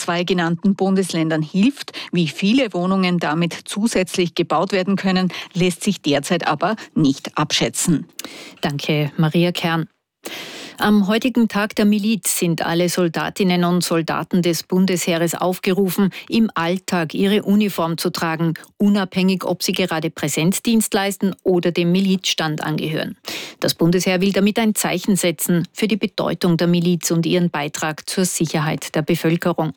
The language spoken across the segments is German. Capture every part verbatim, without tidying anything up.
zwei genannten Bundesländern hilft. Wie viele Wohnungen damit zusätzlich gebaut werden können, lässt sich derzeit aber nicht abschätzen. Danke, Maria Kern. Am heutigen Tag der Miliz sind alle Soldatinnen und Soldaten des Bundesheeres aufgerufen, im Alltag ihre Uniform zu tragen, unabhängig, ob sie gerade Präsenzdienst leisten oder dem Milizstand angehören. Das Bundesheer will damit ein Zeichen setzen für die Bedeutung der Miliz und ihren Beitrag zur Sicherheit der Bevölkerung.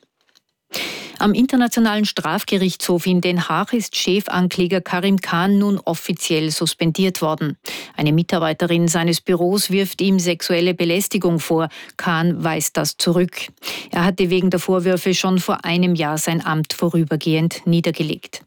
Am Internationalen Strafgerichtshof in Den Haag ist Chefankläger Karim Khan nun offiziell suspendiert worden. Eine Mitarbeiterin seines Büros wirft ihm sexuelle Belästigung vor. Khan weist das zurück. Er hatte wegen der Vorwürfe schon vor einem Jahr sein Amt vorübergehend niedergelegt.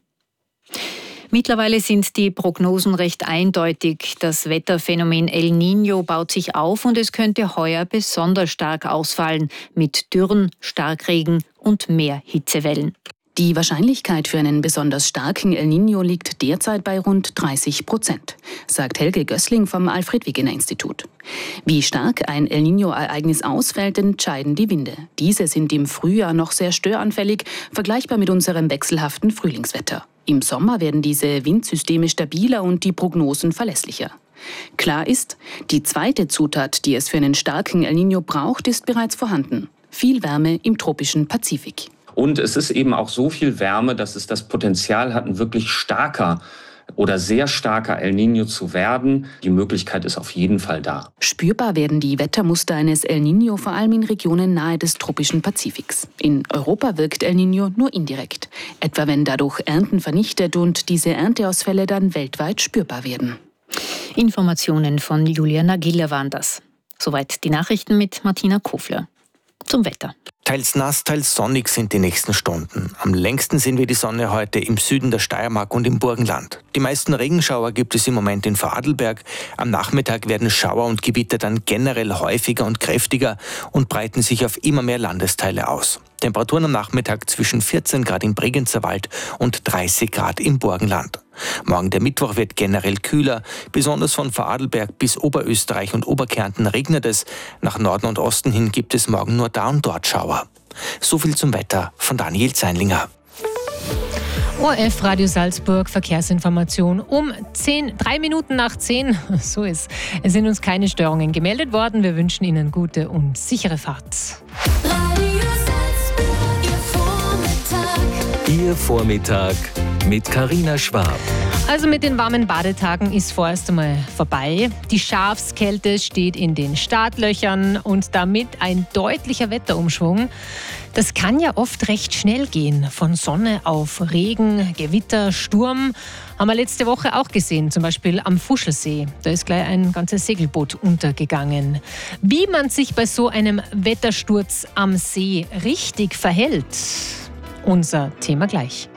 Mittlerweile sind die Prognosen recht eindeutig. Das Wetterphänomen El Niño baut sich auf und es könnte heuer besonders stark ausfallen mit Dürren, Starkregen und mehr Hitzewellen. Die Wahrscheinlichkeit für einen besonders starken El Niño liegt derzeit bei rund dreißig Prozent, sagt Helge Gößling vom Alfred-Wegener-Institut. Wie stark ein El Niño-Ereignis ausfällt, entscheiden die Winde. Diese sind im Frühjahr noch sehr störanfällig, vergleichbar mit unserem wechselhaften Frühlingswetter. Im Sommer werden diese Windsysteme stabiler und die Prognosen verlässlicher. Klar ist, die zweite Zutat, die es für einen starken El Niño braucht, ist bereits vorhanden. Viel Wärme im tropischen Pazifik. Und es ist eben auch so viel Wärme, dass es das Potenzial hat, ein wirklich starker oder sehr starker El Niño zu werden. Die Möglichkeit ist auf jeden Fall da. Spürbar werden die Wettermuster eines El Niño vor allem in Regionen nahe des tropischen Pazifiks. In Europa wirkt El Niño nur indirekt, etwa wenn dadurch Ernten vernichtet und diese Ernteausfälle dann weltweit spürbar werden. Informationen von Julia Nagila waren das. Soweit die Nachrichten mit Martina Kofler. Zum Wetter. Teils nass, teils sonnig sind die nächsten Stunden. Am längsten sehen wir die Sonne heute im Süden der Steiermark und im Burgenland. Die meisten Regenschauer gibt es im Moment in Vorarlberg. Am Nachmittag werden Schauer und Gewitter dann generell häufiger und kräftiger und breiten sich auf immer mehr Landesteile aus. Temperaturen am Nachmittag zwischen vierzehn Grad im Bregenzer Wald und dreißig Grad im Burgenland. Morgen der Mittwoch wird generell kühler. Besonders von Vorarlberg bis Oberösterreich und Oberkärnten regnet es. Nach Norden und Osten hin gibt es morgen nur da und dort Schauer. So viel zum Wetter von Daniel Zeinlinger. O R F Radio Salzburg, Verkehrsinformation um zehn, drei Minuten nach zehn. So ist. Es sind uns keine Störungen gemeldet worden. Wir wünschen Ihnen gute und sichere Fahrt. Radio Salzburg, Ihr Vormittag. Ihr Vormittag mit Carina Schwab. Also mit den warmen Badetagen ist vorerst einmal vorbei. Die Schafskälte steht in den Startlöchern und damit ein deutlicher Wetterumschwung. Das kann ja oft recht schnell gehen. Von Sonne auf Regen, Gewitter, Sturm. Haben wir letzte Woche auch gesehen, zum Beispiel am Fuschelsee. Da ist gleich ein ganzes Segelboot untergegangen. Wie man sich bei so einem Wettersturz am See richtig verhält, unser Thema gleich.